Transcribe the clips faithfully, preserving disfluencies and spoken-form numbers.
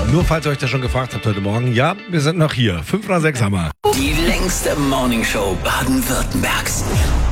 Nur falls ihr euch das schon gefragt habt heute Morgen, ja, wir sind noch hier. Fünf nach sechs haben wir. Die längste Morningshow Baden-Württembergs.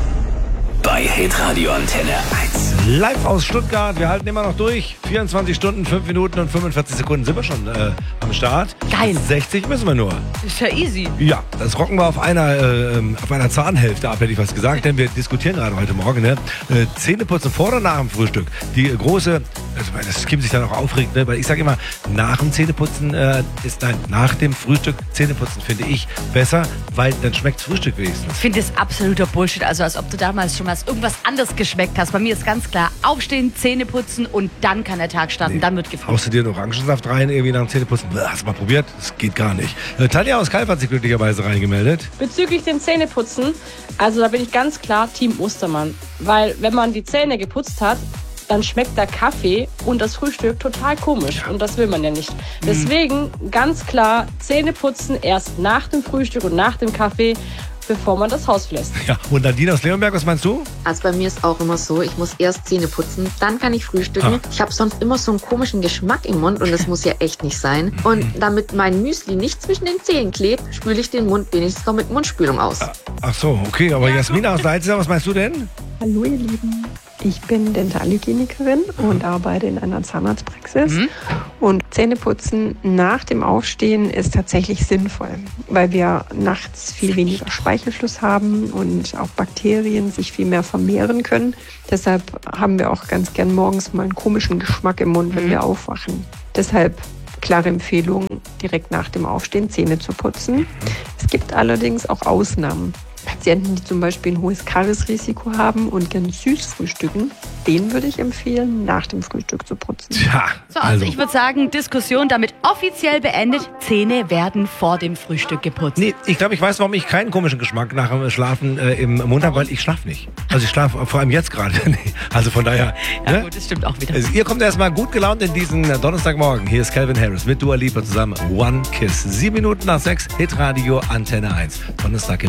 Bei Hitradio Antenne eins. Live aus Stuttgart. Wir halten immer noch durch. vierundzwanzig Stunden, fünf Minuten und fünfundvierzig Sekunden sind wir schon äh, am Start. Geil. sechzig müssen wir nur. Ist ja easy. Ja, das rocken wir auf einer, äh, auf einer Zahnhälfte ab, hätte ich was gesagt. Denn wir diskutieren gerade heute Morgen. Ne? Äh, Zähneputzen vor oder nach dem Frühstück. Die große, also das Kim sich dann auch aufregt, ne? Weil ich sage immer, nach dem Zähneputzen äh, ist, nein, nach dem Frühstück Zähneputzen finde ich besser, weil dann schmeckt Frühstück wenigstens. Ich finde das absoluter Bullshit. Also als ob du damals schon mal irgendwas anderes geschmeckt hast. Bei mir ist ganz klar, aufstehen, Zähne putzen und dann kann der Tag starten. Nee. Dann wird gefrühstückt. Haust du dir noch Orangensaft rein, irgendwie nach dem Zähneputzen? Hast du mal probiert? Das geht gar nicht. Äh, Tanja aus Kalf hat sich glücklicherweise reingemeldet. Bezüglich dem Zähneputzen, also da bin ich ganz klar Team Ostermann. Weil wenn man die Zähne geputzt hat, dann schmeckt der Kaffee und das Frühstück total komisch. Und das will man ja nicht. Deswegen ganz klar Zähne putzen erst nach dem Frühstück und nach dem Kaffee, bevor man das Haus verlässt. Ja, und Nadine aus Leonberg, was meinst du? Also bei mir ist auch immer so, ich muss erst Zähne putzen, dann kann ich frühstücken. Ah. Ich habe sonst immer so einen komischen Geschmack im Mund und das muss ja echt nicht sein. Und damit mein Müsli nicht zwischen den Zähnen klebt, spüle ich den Mund wenigstens noch mit Mundspülung aus. Ach so, okay, aber Jasmina aus Leitzer, was meinst du denn? Hallo ihr Lieben, ich bin Dentalhygienikerin und arbeite in einer Zahnarztpraxis. Mhm. Und Zähneputzen nach dem Aufstehen ist tatsächlich sinnvoll, weil wir nachts viel weniger Speichelfluss haben und auch Bakterien sich viel mehr vermehren können. Deshalb haben wir auch ganz gern morgens mal einen komischen Geschmack im Mund, wenn wir aufwachen. Deshalb klare Empfehlung, direkt nach dem Aufstehen Zähne zu putzen. Es gibt allerdings auch Ausnahmen. Patienten, die zum Beispiel ein hohes Kariesrisiko haben und gerne süß frühstücken, denen würde ich empfehlen, nach dem Frühstück zu putzen. Tja, so, also, also ich würde sagen, Diskussion damit offiziell beendet. Zähne werden vor dem Frühstück geputzt. Nee, ich glaube, ich weiß, warum ich keinen komischen Geschmack nach dem Schlafen äh, im Mund habe, weil ich schlafe nicht. Also ich schlafe vor allem jetzt gerade nicht. Also von daher. Ja ne? gut, das stimmt auch wieder. Also ihr kommt erstmal gut gelaunt in diesen Donnerstagmorgen. Hier ist Calvin Harris mit Dua Lipa zusammen. One Kiss. Sieben Minuten nach sechs, Hitradio Antenne eins. Donnerstag im